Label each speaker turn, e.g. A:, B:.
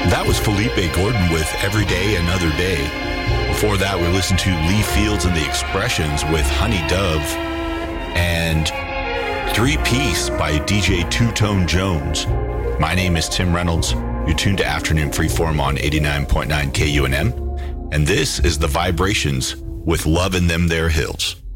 A: That was Felipe Gordon with Every Day Another Day. Before that, we listened to Lee Fields and the Expressions with Honey Dove, and Three Piece by DJ Two Tone Jones. My name is Tim Reynolds. You're tuned to Afternoon Freeform on 89.9 KUNM, and this is The Vibrations with Love in Them There Hills.